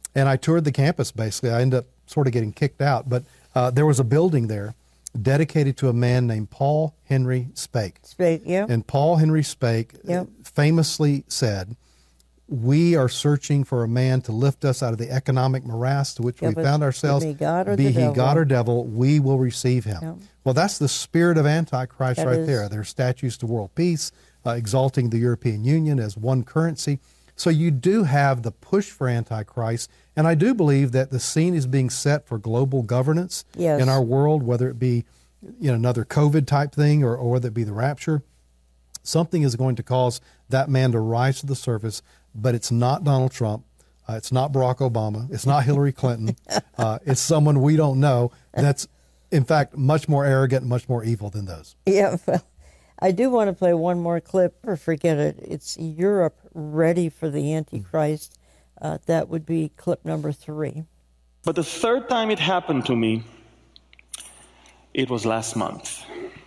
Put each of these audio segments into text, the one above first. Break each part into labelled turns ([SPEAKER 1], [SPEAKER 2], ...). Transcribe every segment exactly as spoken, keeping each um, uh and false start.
[SPEAKER 1] and I toured the campus, basically. I ended up sort of getting kicked out, but uh, there was a building there dedicated to a man named Paul Henry Spake.
[SPEAKER 2] Spake, yeah.
[SPEAKER 1] And Paul Henry Spake
[SPEAKER 2] yep.
[SPEAKER 1] famously said, "We are searching for a man to lift us out of the economic morass to which
[SPEAKER 2] yeah,
[SPEAKER 1] we found ourselves.
[SPEAKER 2] Be, God or
[SPEAKER 1] be
[SPEAKER 2] the
[SPEAKER 1] he
[SPEAKER 2] devil.
[SPEAKER 1] God or devil, we will receive him." Yep. Well, that's the spirit of Antichrist
[SPEAKER 2] that
[SPEAKER 1] right
[SPEAKER 2] is.
[SPEAKER 1] there. There's statues to world peace, uh, exalting the European Union as one currency. So you do have the push for Antichrist, and I do believe that the scene is being set for global governance
[SPEAKER 2] yes.
[SPEAKER 1] in our world, whether it be you know, another COVID type thing or, or whether it be the rapture. Something is going to cause that man to rise to the surface, but it's not Donald Trump. Uh, it's not Barack Obama. It's not Hillary Clinton. Uh, it's someone we don't know that's, in fact, much more arrogant and much more evil than those.
[SPEAKER 2] Yeah, well, I do want to play one more clip, or forget it. It's Europe ready for the Antichrist. Uh, that would be clip number three.
[SPEAKER 3] But the third time it happened to me, it was last month.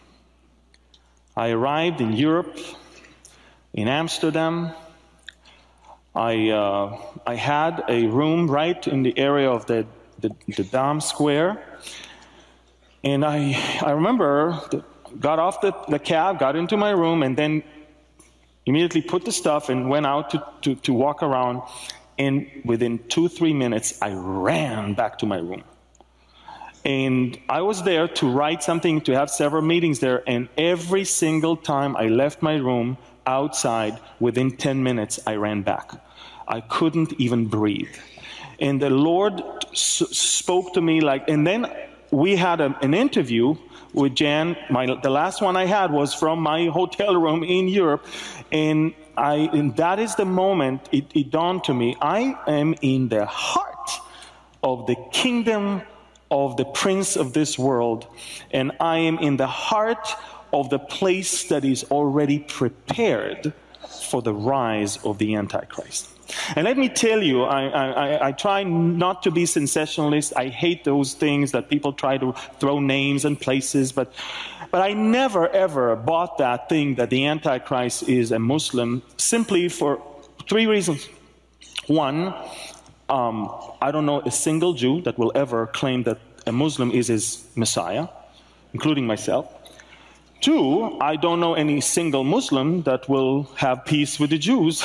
[SPEAKER 3] I arrived in Europe, in Amsterdam. I uh, I had a room right in the area of the the, the Dam Square, and I I remember the, got off the, the cab, got into my room, and then immediately put the stuff and went out to, to, to walk around. And within two three minutes, I ran back to my room. And I was there to write something, to have several meetings there, and every single time I left my room outside, within ten minutes, I ran back. I couldn't even breathe. And the Lord s spoke to me like, and then we had a, an interview with Jan. My, the last one I had was from my hotel room in Europe, and, I, and that is the moment it, it dawned to me, I am in the heart of the kingdom of the prince of this world, and I am in the heart of the place that is already prepared for the rise of the Antichrist. And let me tell you, I, I, I try not to be sensationalist. I hate those things that people try to throw names and places, but, but I never ever bought that thing that the Antichrist is a Muslim, simply for three reasons. One, um, I don't know a single Jew that will ever claim that a Muslim is his Messiah, including myself. Two, I don't know any single Muslim that will have peace with the Jews.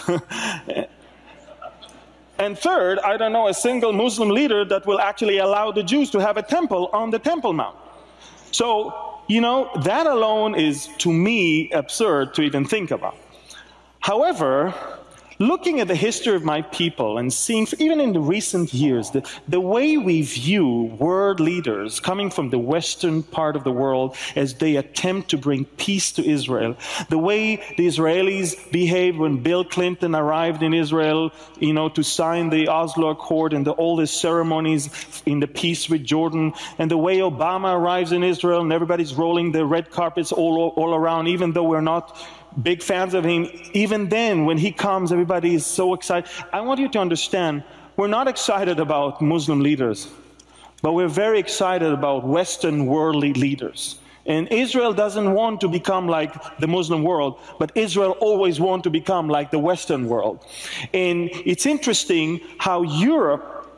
[SPEAKER 3] And third, I don't know a single Muslim leader that will actually allow the Jews to have a temple on the Temple Mount. So, you know, that alone is, to me, absurd to even think about. However, looking at the history of my people and seeing, even in the recent years, the, the way we view world leaders coming from the western part of the world as they attempt to bring peace to Israel, the way the Israelis behaved when Bill Clinton arrived in Israel, you know, to sign the Oslo Accord and the, all the ceremonies in the peace with Jordan, and the way Obama arrives in Israel and everybody's rolling the red carpets all, all around, even though we're not big fans of him. Even then, when he comes, everybody is so excited. I want you to understand, we're not excited about Muslim leaders, but we're very excited about Western worldly leaders. And Israel doesn't want to become like the Muslim world, but Israel always wants to become like the Western world. And it's interesting how Europe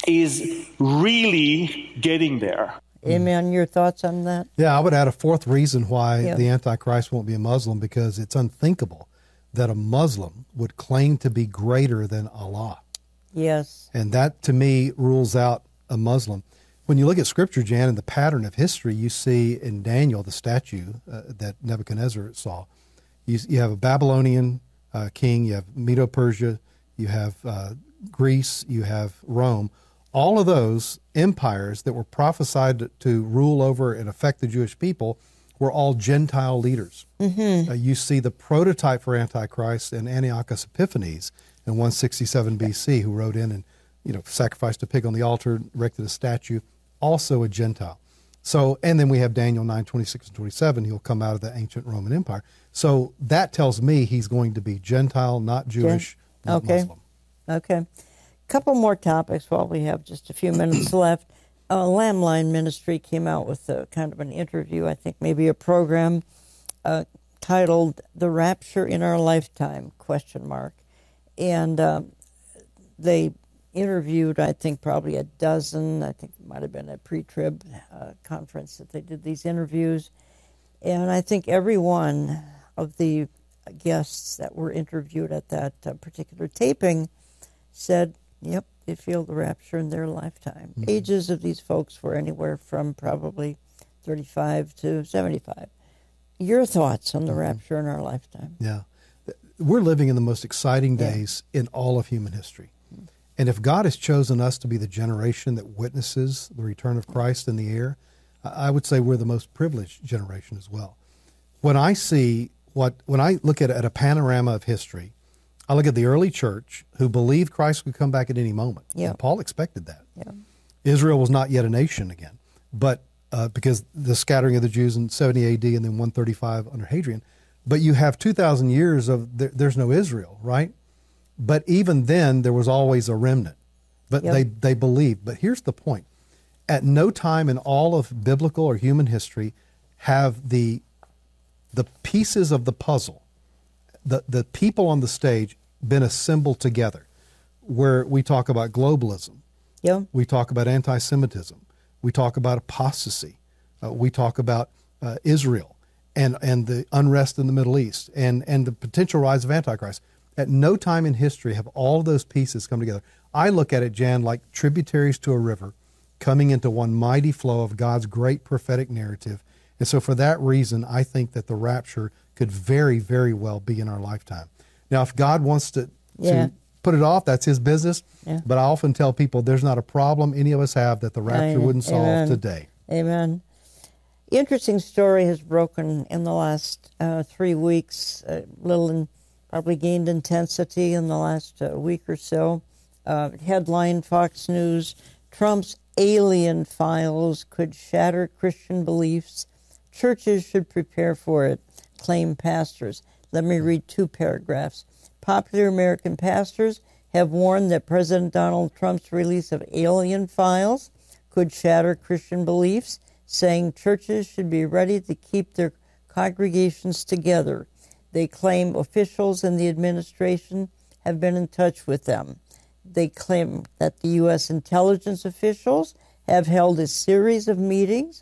[SPEAKER 3] is really getting there.
[SPEAKER 2] Amen. Your thoughts on that?
[SPEAKER 1] Yeah, I would add a fourth reason why
[SPEAKER 2] yeah.
[SPEAKER 1] the Antichrist won't be a Muslim, because it's unthinkable that a Muslim would claim to be greater than Allah.
[SPEAKER 2] Yes.
[SPEAKER 1] And that, to me, rules out a Muslim. When you look at Scripture, Jan, and the pattern of history, you see in Daniel, the statue uh, that Nebuchadnezzar saw, you, you have a Babylonian uh, king, you have Medo-Persia, you have uh, Greece, you have Rome. All of those empires that were prophesied to rule over and affect the Jewish people were all Gentile leaders. Mm-hmm. uh, you see the prototype for Antichrist in Antiochus Epiphanes in one sixty-seven B C, who rode in and you know sacrificed a pig on the altar, erected a statue, also a Gentile. So, and then we have Daniel nine, twenty-six and twenty-seven. He'll come out of the ancient Roman Empire. So that tells me he's going to be Gentile, not Jewish,
[SPEAKER 2] Gen
[SPEAKER 1] not
[SPEAKER 2] okay.
[SPEAKER 1] Muslim.
[SPEAKER 2] Okay. Couple more topics while we have just a few minutes left. Uh, Lamb Ministry came out with a, kind of an interview, I think maybe a program uh, titled "The Rapture in Our Lifetime?" question mark, and uh, they interviewed, I think, probably a dozen. I think it might have been a pre-trib uh, conference that they did these interviews. And I think every one of the guests that were interviewed at that uh, particular taping said, yep, they feel the rapture in their lifetime. Mm-hmm. Ages of these folks were anywhere from probably thirty-five to seventy-five. Your thoughts on the mm-hmm. rapture in our lifetime?
[SPEAKER 1] Yeah. We're living in the most exciting days yeah. in all of human history. Mm-hmm. And if God has chosen us to be the generation that witnesses the return of Christ in the air, I would say we're the most privileged generation as well. When I see what, when I look at, at a panorama of history, I look at the early church who believed Christ would come back at any moment.
[SPEAKER 2] Yeah.
[SPEAKER 1] And Paul expected that.
[SPEAKER 2] Yeah.
[SPEAKER 1] Israel was not yet a nation again, but uh, because the scattering of the Jews in seventy A D and then one thirty-five under Hadrian. But you have two thousand years of there, there's no Israel, right? But even then, there was always a remnant. But yep. they, they believed. But here's the point. At no time in all of biblical or human history have the the pieces of the puzzle, the, the people on the stage, been assembled together, where we talk about globalism,
[SPEAKER 2] yeah.
[SPEAKER 1] we talk about anti-Semitism, we talk about apostasy, uh, we talk about uh, Israel and, and the unrest in the Middle East and, and the potential rise of Antichrist. At no time in history have all those pieces come together. I look at it, Jan, like tributaries to a river coming into one mighty flow of God's great prophetic narrative. And so for that reason, I think that the rapture could very, very well be in our lifetime. Now, if God wants to,
[SPEAKER 2] yeah.
[SPEAKER 1] to put it off, that's his business.
[SPEAKER 2] Yeah.
[SPEAKER 1] But I often tell people there's not a problem any of us have that the rapture
[SPEAKER 2] I,
[SPEAKER 1] wouldn't solve
[SPEAKER 2] amen.
[SPEAKER 1] today.
[SPEAKER 2] Amen. Interesting story has broken in the last uh, three weeks, a little in, probably gained intensity in the last uh, week or so. Uh, headline, Fox News, Trump's alien files could shatter Christian beliefs. Churches should prepare for it, claim pastors. Let me read two paragraphs. Popular American pastors have warned that President Donald Trump's release of alien files could shatter Christian beliefs, saying churches should be ready to keep their congregations together. They claim officials in the administration have been in touch with them. They claim that the U S intelligence officials have held a series of meetings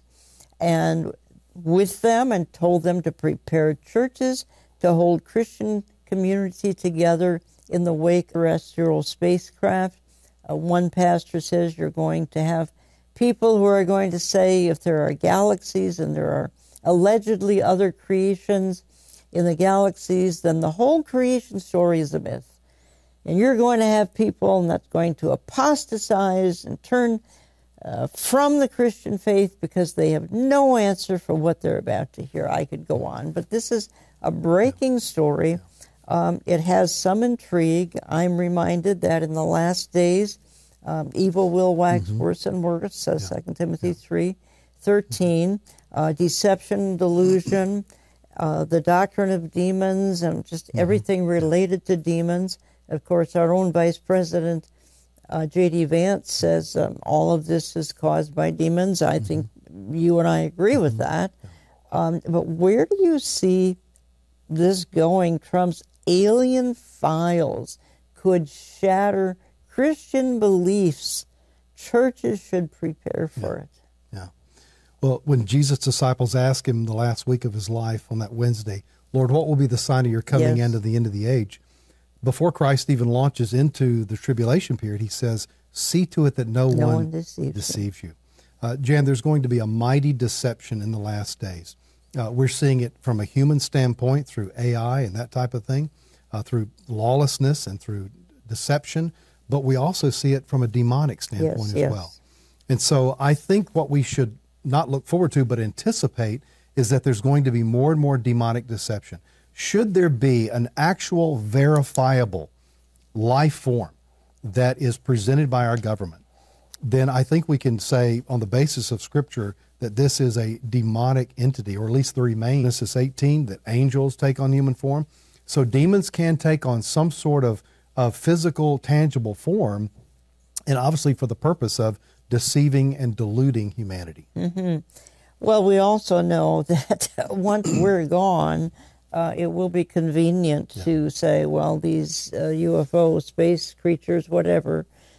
[SPEAKER 2] and with them and told them to prepare churches to hold Christian community together in the wake of terrestrial spacecraft. Uh, one pastor says you're going to have people who are going to say if there are galaxies and there are allegedly other creations in the galaxies, then the whole creation story is a myth. And you're going to have people that's going to apostatize and turn uh, from the Christian faith because they have no answer for what they're about to hear. I could go on, but this is a breaking story. Um, it has some intrigue. I'm reminded that in the last days, um, evil will wax mm-hmm. worse and worse, says yeah. Second Timothy yeah. three thirteen. Uh, deception, delusion, uh, the doctrine of demons, and just mm-hmm. everything related to demons. Of course, our own Vice President, uh, J D Vance, says um, all of this is caused by demons. I mm-hmm. think you and I agree mm-hmm. with that. Um, but where do you see this going? Trump's alien files could shatter Christian beliefs. Churches should prepare for
[SPEAKER 1] yeah.
[SPEAKER 2] it.
[SPEAKER 1] Yeah. Well, when Jesus' disciples asked him the last week of his life on that Wednesday, Lord, what will be the sign of your coming
[SPEAKER 2] yes.
[SPEAKER 1] end of the end of the age? Before Christ even launches into the tribulation period, he says, see to it that no,
[SPEAKER 2] no
[SPEAKER 1] one,
[SPEAKER 2] one deceives,
[SPEAKER 1] deceives you. you. Uh, Jan, there's going to be a mighty deception in the last days. Uh, we're seeing it from a human standpoint through A I and that type of thing, uh, through lawlessness and through deception, but we also see it from a demonic standpoint
[SPEAKER 2] yes,
[SPEAKER 1] as
[SPEAKER 2] yes.
[SPEAKER 1] well. And so I think what we should not look forward to but anticipate is that there's going to be more and more demonic deception. Should there be an actual verifiable life form that is presented by our government, then I think we can say on the basis of Scripture that this is a demonic entity, or at least the remain. Genesis eighteen, that angels take on human form. So demons can take on some sort of, of physical, tangible form, and obviously for the purpose of deceiving and deluding humanity.
[SPEAKER 2] Mm-hmm. Well, we also know that once we're gone, uh, it will be convenient yeah. to say, well, these uh, U F O, space creatures, whatever,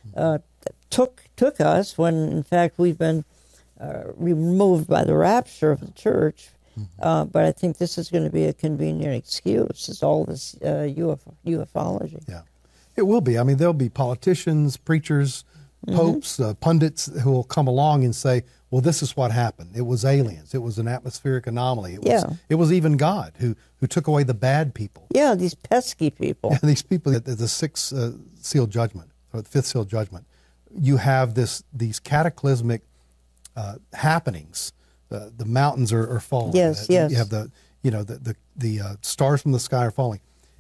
[SPEAKER 2] uh, took took us when, in fact, we've been uh, removed by the rapture of the church. Uh, but I think this is going to be a convenient excuse. It's all this uh, U F, ufology.
[SPEAKER 1] Yeah, it will be. I mean, there'll be politicians, preachers, popes, mm-hmm. uh, pundits who will come along and say, well, this is what happened. It was aliens. It was an atmospheric anomaly. It was,
[SPEAKER 2] yeah.
[SPEAKER 1] it was even God who, who took away the bad people.
[SPEAKER 2] Yeah, these pesky people.
[SPEAKER 1] Yeah, these people, the, the sixth uh, seal judgment, or the fifth seal judgment, you have this these cataclysmic uh, happenings. Uh, the mountains are, are falling.
[SPEAKER 2] Yes,
[SPEAKER 1] uh,
[SPEAKER 2] yes.
[SPEAKER 1] You have the, you know, the, the, the uh, stars from the sky are falling.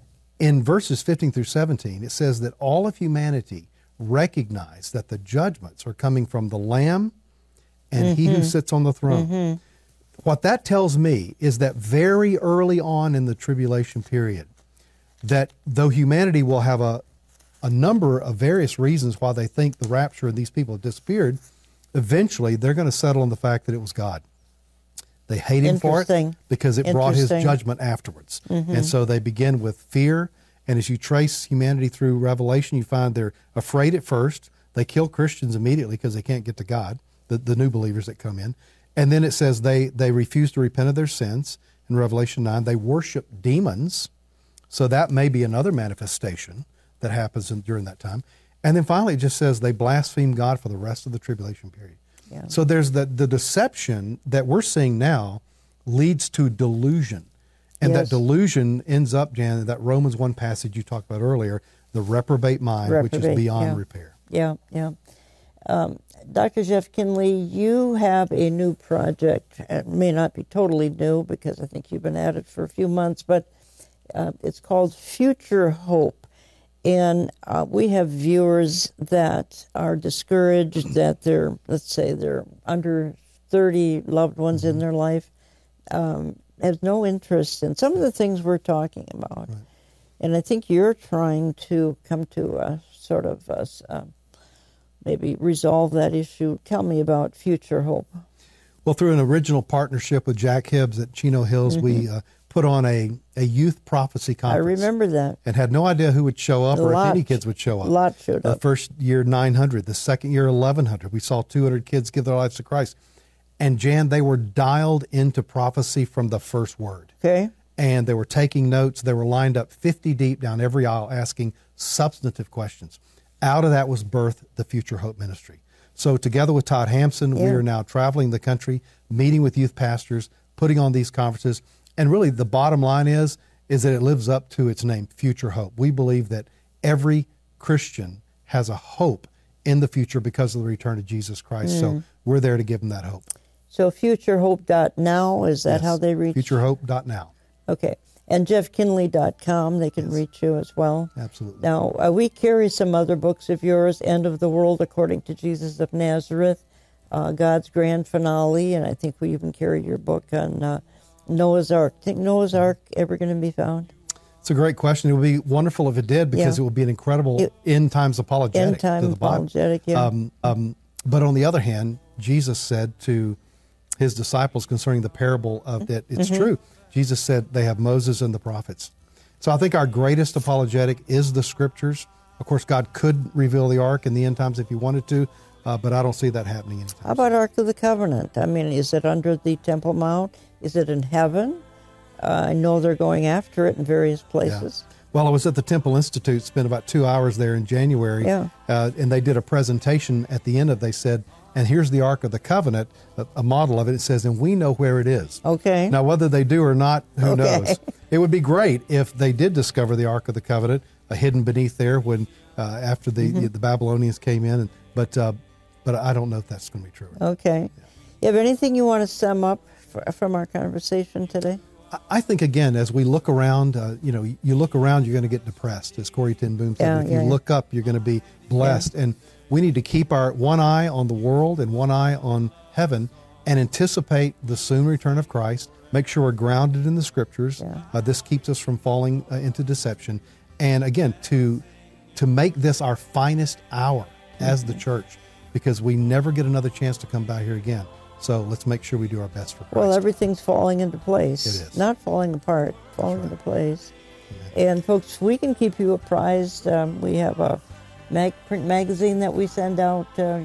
[SPEAKER 1] In verses fifteen through seventeen, it says that all of humanity recognize that the judgments are coming from the Lamb and mm-hmm. He who sits on the throne. Mm-hmm. What that tells me is that very early on in the tribulation period, that though humanity will have a, a number of various reasons why they think the rapture and these people have disappeared, eventually they're going to settle on the fact that it was God. They hate him for it because it brought his judgment afterwards. Mm-hmm. And so they begin with fear. And as you trace humanity through Revelation, you find they're afraid at first. They kill Christians immediately because they can't get to God, the, the new believers that come in. And then it says they, they refuse to repent of their sins. In Revelation nine, they worship demons. So that may be another manifestation that happens in, during that time. And then finally it just says they blaspheme God for the rest of the tribulation period. Yeah. So there's the, the deception that we're seeing now leads to delusion. And yes. that delusion ends up, Jan, in that Romans one passage you talked about earlier, the reprobate mind, reprobate, which is beyond
[SPEAKER 2] yeah.
[SPEAKER 1] repair.
[SPEAKER 2] Yeah, yeah. Um, Doctor Jeff Kinley, you have a new project. It may not be totally new because I think you've been at it for a few months, but uh, it's called Future Hope. And uh, we have viewers that are discouraged that they're, let's say, they're under thirty loved ones mm-hmm. in their life, um, have no interest in some of the things we're talking about. Right. And I think you're trying to come to a sort of a, uh, maybe resolve that issue. Tell me about Future Hope.
[SPEAKER 1] Well, through an original partnership with Jack Hibbs at Chino Hills, mm-hmm. we uh, put on a, a youth prophecy conference.
[SPEAKER 2] I remember that.
[SPEAKER 1] And had no idea who would show up a or lot, if any kids would show up.
[SPEAKER 2] A lot showed
[SPEAKER 1] the
[SPEAKER 2] up.
[SPEAKER 1] The first year, nine hundred. The second year, eleven hundred. We saw two hundred kids give their lives to Christ. And, Jan, they were dialed into prophecy from the first word.
[SPEAKER 2] Okay.
[SPEAKER 1] And they were taking notes. They were lined up fifty deep down every aisle asking substantive questions. Out of that was birthed the Future Hope Ministry. So together with Todd Hampson, yeah. we are now traveling the country, meeting with youth pastors, putting on these conferences. And really the bottom line is, is that it lives up to its name, Future Hope. We believe that every Christian has a hope in the future because of the return of Jesus Christ. Mm. So we're there to give them that hope.
[SPEAKER 2] So future hope dot now, is that yes. how they reach?
[SPEAKER 1] future hope dot now.
[SPEAKER 2] Okay. And jeff kinley dot com, they can yes. reach you as well.
[SPEAKER 1] Absolutely.
[SPEAKER 2] Now, uh, we carry some other books of yours, End of the World According to Jesus of Nazareth, uh, God's Grand Finale, and I think we even carry your book on uh, Noah's Ark. Think Noah's Ark ever going to be found?
[SPEAKER 1] It's a great question. It would be wonderful if it did, because yeah. it would be an incredible it, end times apologetic
[SPEAKER 2] end time
[SPEAKER 1] to the Bible.
[SPEAKER 2] Apologetic, yeah.
[SPEAKER 1] Um, um, but on the other hand, Jesus said to his disciples concerning the parable of that, it's mm-hmm. true. Jesus said they have Moses and the prophets. So I think our greatest apologetic is the Scriptures. Of course, God could reveal the Ark in the end times if he wanted to, uh, but I don't see that happening anytime soon.
[SPEAKER 2] How about Ark of the Covenant? I mean, is it under the Temple Mount? Is it in heaven? Uh, I know they're going after it in various places.
[SPEAKER 1] Yeah. Well, I was at the Temple Institute, spent about two hours there in January,
[SPEAKER 2] yeah.
[SPEAKER 1] uh, and they did a presentation at the end of, they said, and here's the Ark of the Covenant, a, a model of it. It says, and we know where it is.
[SPEAKER 2] Okay.
[SPEAKER 1] Now, whether they do or not, who
[SPEAKER 2] okay.
[SPEAKER 1] knows? It would be great if they did discover the Ark of the Covenant, uh, hidden beneath there when uh, after the, mm-hmm. the the Babylonians came in. And, but uh, but I don't know if that's going to be true.
[SPEAKER 2] Okay. Yeah. You have anything you want to sum up for, from our conversation today?
[SPEAKER 1] I think, again, as we look around, uh, you know, you look around, you're going to get depressed, as Corrie ten Boom said.
[SPEAKER 2] Yeah,
[SPEAKER 1] if
[SPEAKER 2] yeah,
[SPEAKER 1] you
[SPEAKER 2] yeah.
[SPEAKER 1] look up, you're going to be blessed. Yeah. And we need to keep our one eye on the world and one eye on heaven and anticipate the soon return of Christ. Make sure we're grounded in the Scriptures.
[SPEAKER 2] Yeah.
[SPEAKER 1] Uh, this keeps us from falling uh, into deception. And, again, to to make this our finest hour as mm-hmm. the church, because we never get another chance to come by here again. So let's make sure we do our best for Christ.
[SPEAKER 2] Well, everything's falling into place.
[SPEAKER 1] It is.
[SPEAKER 2] Not falling apart, falling
[SPEAKER 1] right.
[SPEAKER 2] into place.
[SPEAKER 1] Amen.
[SPEAKER 2] And, folks, we can keep you apprised. Um, we have a mag- print magazine that we send out uh,